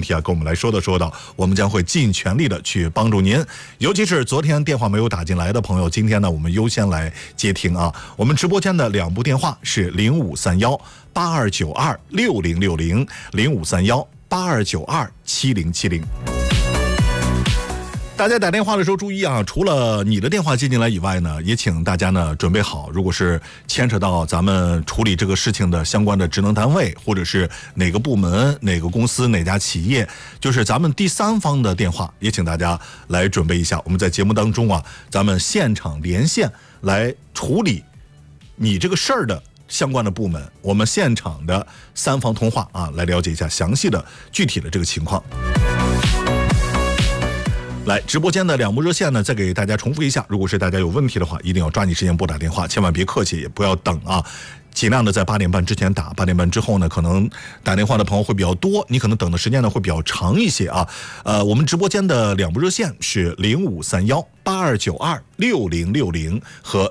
题啊，跟我们来说道，我们将会尽全力的去帮助您。尤其是昨天电话没有打进来的朋友，今天呢我们优先来接听啊。我们直播间的2部电话是053182926060 053182927070。大家打电话的时候注意啊，除了你的电话接进来以外呢，也请大家呢准备好，如果是牵扯到咱们处理这个事情的相关的职能单位，或者是哪个部门、哪个公司、哪家企业，就是咱们第三方的电话，也请大家来准备一下。我们在节目当中啊，咱们现场连线来处理你这个事儿的相关的部门，我们现场的3方通话啊，来了解一下详细的具体的这个情况。来，直播间的2部热线呢，再给大家重复一下，如果是大家有问题的话，一定要抓紧时间拨打电话，千万别客气，也不要等啊，尽量的在8点半之前打，8点半之后呢，可能打电话的朋友会比较多，你可能等的时间呢会比较长一些啊。我们直播间的2部热线是053182926060和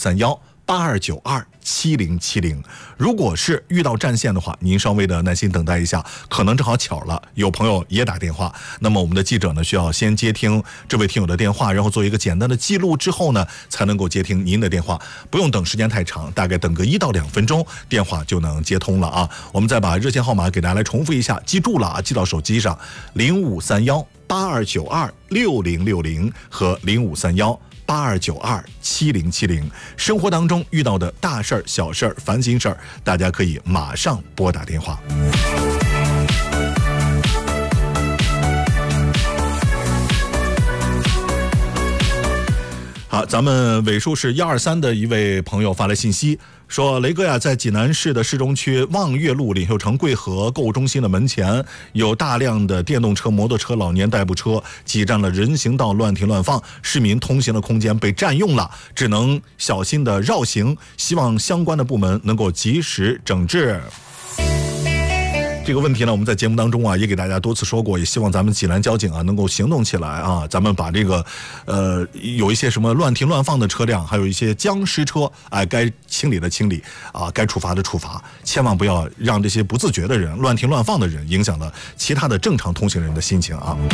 053182927070。如果是遇到占线的话，您稍微的耐心等待一下，可能正好巧了，有朋友也打电话，那么我们的记者呢需要先接听这位听友的电话，然后做一个简单的记录之后呢，才能够接听您的电话，不用等时间太长，大概等个1到2分钟，电话就能接通了啊。我们再把热线号码给大家来重复一下，记住了啊，记到手机上，053182926060和053182927070。生活当中遇到的大事儿、小事儿、烦心事儿，大家可以马上拨打电话。好，咱们尾数是123的一位朋友发来信息说，雷哥呀，在济南市的市中区望月路领袖城贵和购物中心的门前，有大量的电动车、摩托车、老年代步车挤占了人行道，乱停乱放，市民通行的空间被占用了，只能小心的绕行，希望相关的部门能够及时整治。这个问题呢，我们在节目当中啊也给大家多次说过，也希望咱们济南交警啊能够行动起来啊，咱们把这个有一些什么乱停乱放的车辆，还有一些僵尸车，该清理的清理啊，该处罚的处罚，千万不要让这些不自觉的人、乱停乱放的人影响了其他的正常通行人的心情啊。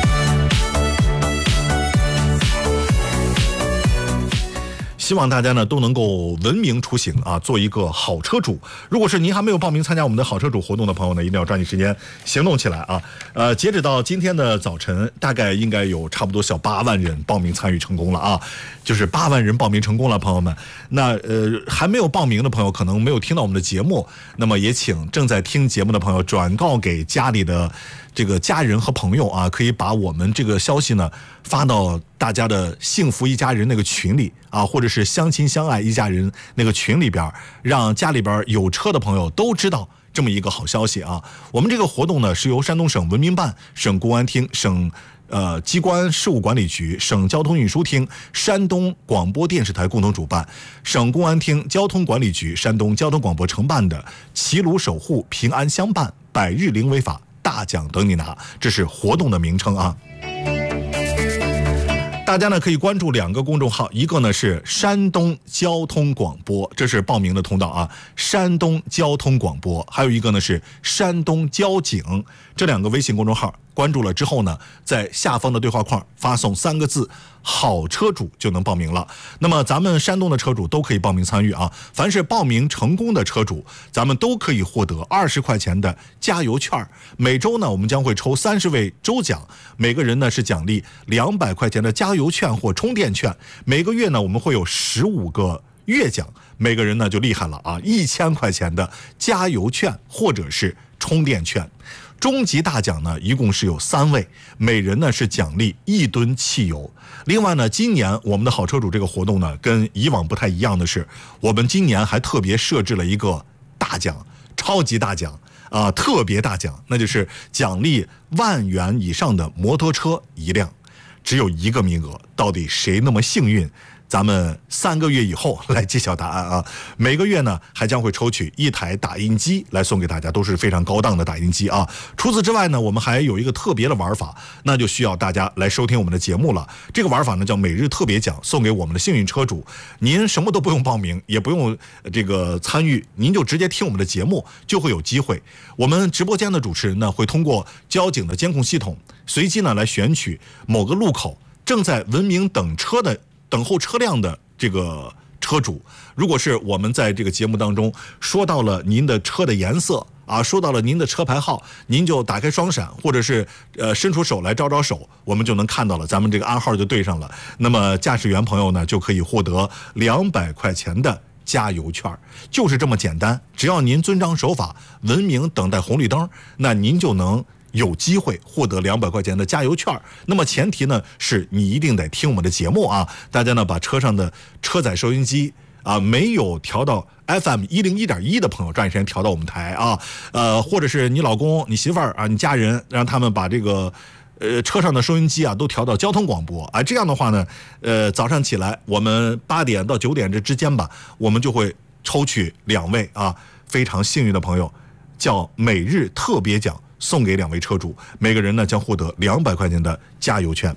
希望大家呢都能够文明出行啊，做一个好车主。如果是您还没有报名参加我们的好车主活动的朋友呢，一定要抓紧时间行动起来啊！截止到今天的早晨，大概应该有差不多小8万人报名参与成功了啊，就是8万人报名成功了，朋友们。那还没有报名的朋友可能没有听到我们的节目，那么也请正在听节目的朋友转告给家里的这个家人和朋友啊，可以把我们这个消息呢发到大家的幸福一家人那个群里啊，或者是相亲相爱一家人那个群里边，让家里边有车的朋友都知道这么一个好消息啊。我们这个活动呢是由山东省文明办、省公安厅、省机关事务管理局、省交通运输厅、山东广播电视台共同主办，省公安厅、交通管理局、山东交通广播承办的齐鲁守护平安相伴100日零违法大奖等你拿，这是活动的名称啊。大家呢可以关注2个公众号，一个呢是山东交通广播，这是报名的通道啊，山东交通广播，还有一个呢是山东交警，这2个微信公众号关注了之后呢，在下方的对话框发送3个字好车主就能报名了。那么咱们山东的车主都可以报名参与啊，凡是报名成功的车主，咱们都可以获得20块钱的加油券。每周呢我们将会抽30位周奖，每个人呢是奖励200块钱的加油券或充电券，每个月呢我们会有15个月奖，每个人呢就厉害了啊，1000块钱的加油券或者是充电券。终极大奖呢一共是有3位，每人呢是奖励1吨汽油。另外呢，今年我们的好车主这个活动呢跟以往不太一样的是，我们今年还特别设置了一个大奖，超级大奖啊，特别大奖，那就是奖励1万元以上的摩托车1辆，只有1个名额，到底谁那么幸运咱们3个月以后来揭晓答案啊。每个月呢还将会抽取1台打印机来送给大家，都是非常高档的打印机啊。除此之外呢，我们还有一个特别的玩法，那就需要大家来收听我们的节目了。这个玩法呢叫每日特别奖，送给我们的幸运车主。您什么都不用报名，也不用这个参与，您就直接听我们的节目就会有机会。我们直播间的主持人呢会通过交警的监控系统，随机呢来选取某个路口正在文明等候车辆的这个车主。如果是我们在这个节目当中说到了您的车的颜色啊，说到了您的车牌号，您就打开双闪，或者是伸出手来招招手，我们就能看到了，咱们这个暗号就对上了。那么驾驶员朋友呢就可以获得200块钱的加油券，就是这么简单。只要您遵章守法，文明等待红绿灯，那您就能有机会获得200块钱的加油券。那么前提呢是你一定得听我们的节目啊。大家呢把车上的车载收音机啊，没有调到 FM 101.1的朋友，抓紧时间调到我们台啊。或者是你老公、你媳妇儿啊、你家人，让他们把这个车上的收音机啊都调到交通广播啊。这样的话呢，早上起来我们8点到9点这之间吧，我们就会抽取2位啊非常幸运的朋友，叫每日特别奖，送给2位车主，每个人呢将获得200块钱的加油券。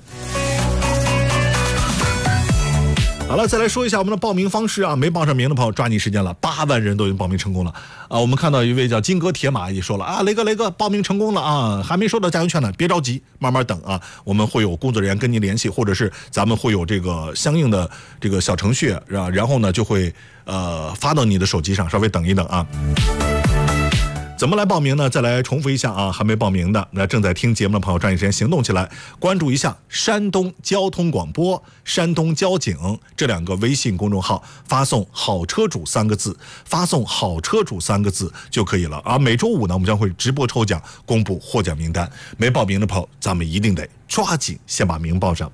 好了，再来说一下我们的报名方式啊，没报上名的朋友抓紧时间了，8万人都已经报名成功了啊！我们看到一位叫金戈铁马也说了啊，雷哥报名成功了啊，还没收到加油券呢，别着急，慢慢等啊，我们会有工作人员跟您联系，或者是咱们会有这个相应的这个小程序，然后呢就会发到你的手机上，稍微等一等啊。怎么来报名呢？再来重复一下啊，还没报名的，那正在听节目的朋友，抓紧时间行动起来，关注一下山东交通广播、山东交警这2个微信公众号，发送好车主3个字，发送好车主3个字就可以了啊。每周5呢，我们将会直播抽奖，公布获奖名单。没报名的朋友，咱们一定得抓紧先把名报上。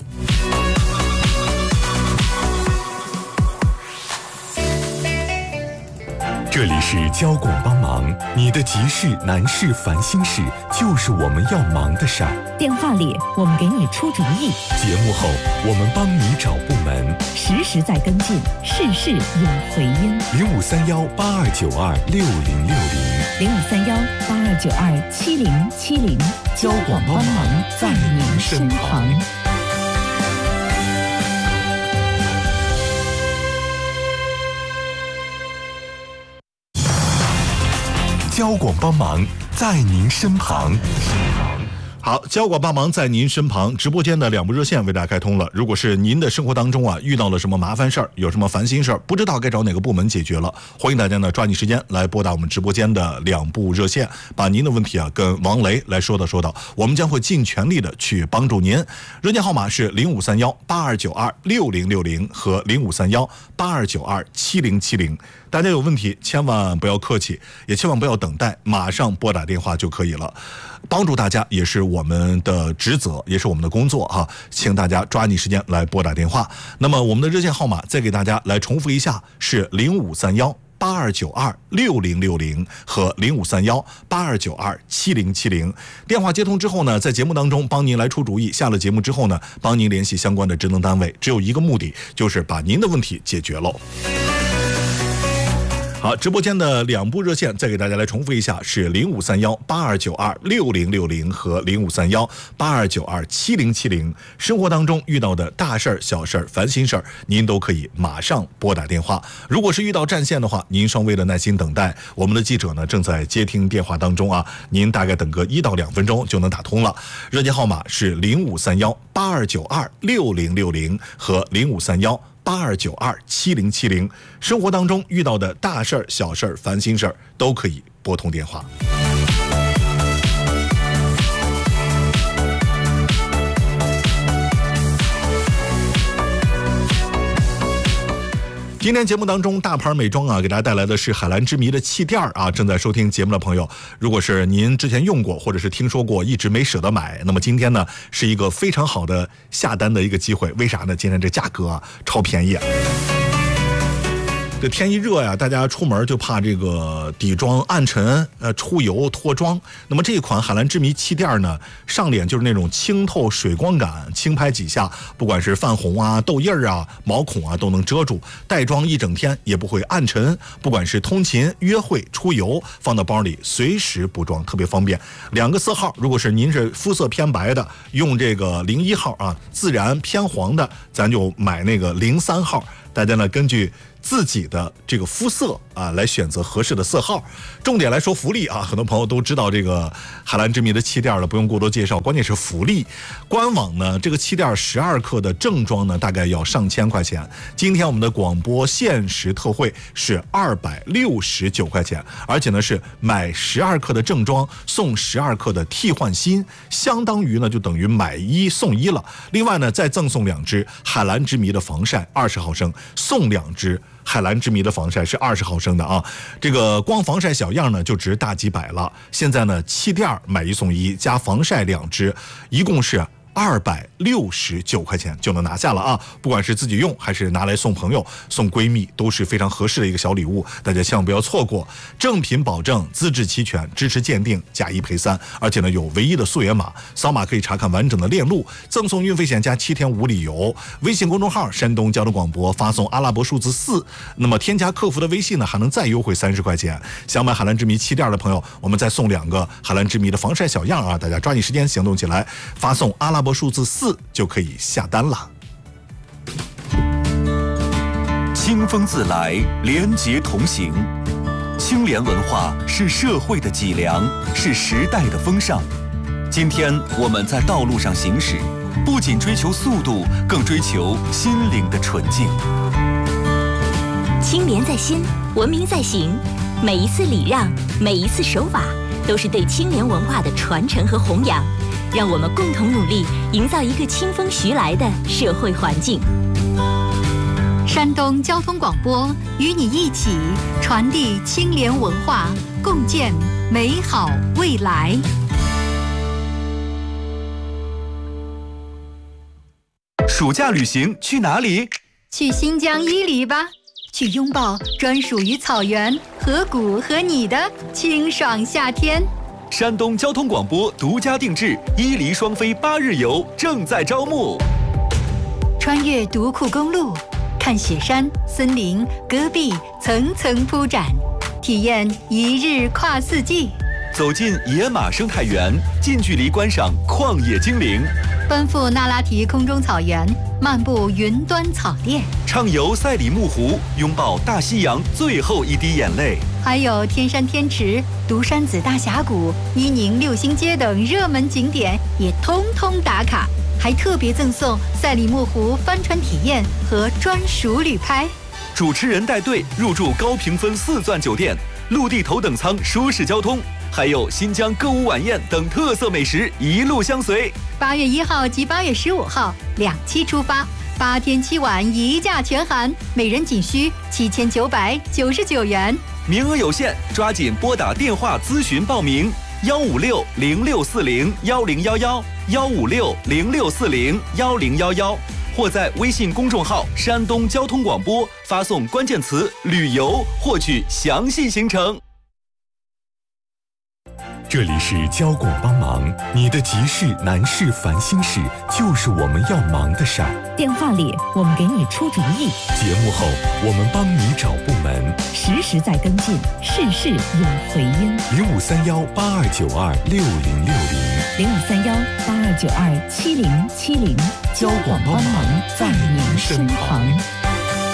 这里是交广帮忙，你的急事、难事、烦心事，就是我们要忙的事儿。 电话里我们给你出主意， 节目后我们帮你找部门， 实时在跟进，事事有回音。 0531829060，0531827070， 交广帮忙在您身旁。 交广帮忙在您身旁。 好，交广帮忙在您身旁，直播间的2部热线为大家开通了。如果是您的生活当中啊遇到了什么麻烦事儿，有什么烦心事儿，不知道该找哪个部门解决了，欢迎大家呢抓紧时间来拨打我们直播间的2部热线，把您的问题啊跟王雷来说道，我们将会尽全力的去帮助您。热线号码是0531829060和053182907070。大家有问题千万不要客气，也千万不要等待，马上拨打电话就可以了。帮助大家也是我们的职责，也是我们的工作啊，请大家抓紧时间来拨打电话。那么我们的热线号码再给大家来重复一下，是0531829060和053182907070。电话接通之后呢，在节目当中帮您来出主意，下了节目之后呢，帮您联系相关的职能单位，只有一个目的，就是把您的问题解决喽。好，直播间的2部热线再给大家来重复一下，是0531829060和053182907070。生活当中遇到的大事儿、小事儿、烦心事儿，您都可以马上拨打电话。如果是遇到占线的话，您稍微的耐心等待，我们的记者呢正在接听电话当中啊，您大概等个1到2分钟就能打通了。热线号码是0531829060和053182907070。生活当中遇到的大事儿、小事儿、烦心事儿，都可以拨通电话。今天节目当中，大牌美妆啊，给大家带来的是海蓝之谜的气垫啊。正在收听节目的朋友，如果是您之前用过或者是听说过，一直没舍得买，那么今天呢是一个非常好的下单的一个机会。为啥呢？今天这价格啊超便宜。 这天一热呀，大家出门就怕这个底妆暗沉，出油脱妆。那么这一款海蓝之谜气垫呢，上脸就是那种清透水光感，轻拍几下，不管是泛红啊、痘印啊、毛孔啊都能遮住，带妆一整天也不会暗沉。不管是通勤、约会、出游，放到包里随时补妆，特别方便。2个色号，如果是您是肤色偏白的，用这个01号啊；自然偏黄的，咱就买那个03号。大家呢根据自己的这个肤色啊来选择合适的色号。重点来说福利啊，很多朋友都知道这个海蓝之谜的气垫了，不用过多介绍。关键是福利，官网呢这个气垫12克的正装呢大概要上千块钱。今天我们的广播限时特惠是269块钱，而且呢是买12克的正装送12克的替换芯，相当于呢就等于买1送1了。另外呢再赠送2支海蓝之谜的防晒20毫升，送2支海蓝之谜的防晒是20毫升的啊，这个光防晒小样呢就值大几百了。现在呢气垫买1送1加防晒2支，一共是269块钱就能拿下了啊！不管是自己用还是拿来送朋友、送闺蜜，都是非常合适的一个小礼物，大家千万不要错过。正品保证，资质齐全，支持鉴定，加1赔3，而且呢有唯一的溯源码，扫码可以查看完整的链路，赠送运费险加7天无理由。微信公众号山东交通广播，发送阿拉伯数字4，那么添加客服的微信呢，还能再优惠30块钱。想买海蓝之谜气垫的朋友，我们再送2个海蓝之谜的防晒小样啊！大家抓紧时间行动起来，发送阿拉伯数字4就可以下单了。 清风自来，廉洁同行。清廉文化是社会的脊梁，是时代的风尚。今天我们在道路上行驶，不仅追求速度，更追求心灵的纯净。 清廉在心，文明在行。每一次礼让，每一次守法，都是对清廉文化的传承和弘扬。让我们共同努力，营造一个清风徐来的社会环境。 山东交通广播与你一起传递清廉文化，共建美好未来。 暑假旅行去哪里？ 去新疆伊犁吧，去拥抱专属于草原、河谷和你的清爽夏天。 山东交通广播独家定制伊犁双飞8日游正在招募。 穿越独库公路，看雪山、森林、戈壁层层铺展，体验1日跨4季。 走进野马生态园，近距离观赏旷野精灵。 奔赴那拉提空中草原，漫步云端草甸。 畅游赛里木湖，拥抱大西洋最后一滴眼泪。 还有天山天池、独山子大峡谷、伊宁6星街等热门景点也通通打卡，还特别赠送赛里木湖帆船体验和专属旅拍。 主持人带队入住高评分4钻酒店，陆地头等舱舒适交通，还有新疆歌舞晚宴等特色美食一路相随。 8月1号及8月15号2期出发，8天7晚1价全含，每人仅需7999元。 名额有限，抓紧拨打电话咨询报名：15606401011，15606401011，或在微信公众号山东交通广播发送关键词旅游，获取详细行程。 这里是交广帮忙，你的急事难事烦心事就是我们要忙的事儿。 电话里我们给你出主意， 节目后我们帮你找部门， 实时在跟进，事事有回音。 0531826060，0531827070， 交广帮忙在您身旁。